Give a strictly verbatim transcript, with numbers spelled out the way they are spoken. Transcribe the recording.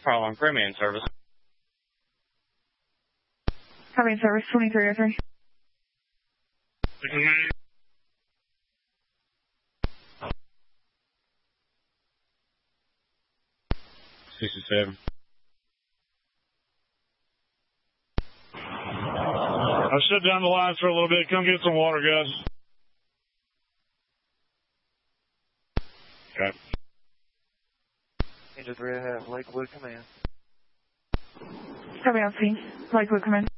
Problem, Cremain service. Cremain service, twenty-three oh three. sixty-seven. I'll shut down the lights for a little bit. Come get some water, guys. Okay. Angel three, I have Lakewood, command. Copy on scene. Lakewood, command.